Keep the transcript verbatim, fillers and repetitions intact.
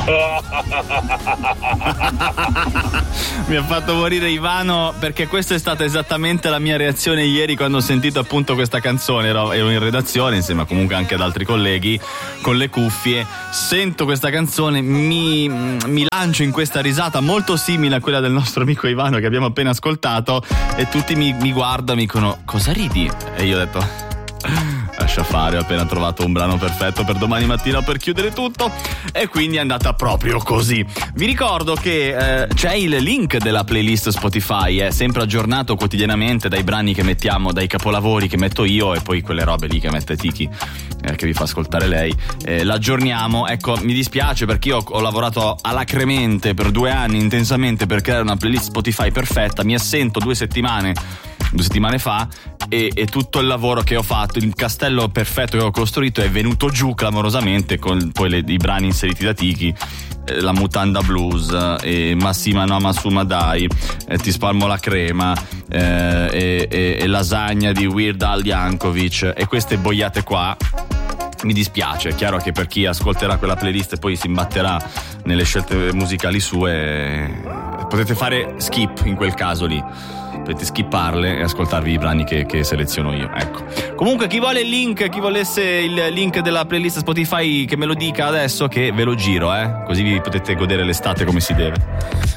Mi ha fatto morire Ivano, perché questa è stata esattamente la mia reazione ieri quando ho sentito appunto questa canzone. Ero, ero in redazione insieme comunque anche ad altri colleghi con le cuffie, sento questa canzone, mi, mi lancio in questa risata molto simile a quella del nostro amico Ivano che abbiamo appena ascoltato, e tutti mi, mi guardano, mi dicono: cosa ridi? E io ho detto: lascia fare, ho appena trovato un brano perfetto per domani mattina per chiudere tutto. E quindi è andata proprio così. Vi ricordo che eh, c'è il link della playlist Spotify, è sempre aggiornato quotidianamente dai brani che mettiamo, dai capolavori che metto io e poi quelle robe lì che mette Tiki, eh, che vi fa ascoltare lei. Eh, l'aggiorniamo. Ecco, mi dispiace perché io ho, ho lavorato alacremente per due anni intensamente per creare una playlist Spotify perfetta. Mi assento due settimane due settimane fa e, e tutto il lavoro che ho fatto, il castello perfetto che ho costruito è venuto giù clamorosamente con poi le, i brani inseriti da Tiki, eh, la mutanda blues, e Massima no Masuma dai, eh, Ti spalmo la crema, eh, e, e, e Lasagna di Weird Al Yankovic, e queste boiate qua. Mi dispiace, è chiaro che per chi ascolterà quella playlist e poi si imbatterà nelle scelte musicali sue, potete fare skip in quel caso lì, potete skipparle e ascoltarvi i brani che, che seleziono io. Ecco. Comunque, chi vuole il link, chi volesse il link della playlist Spotify, che me lo dica adesso che ve lo giro, eh? Così vi potete godere l'estate come si deve.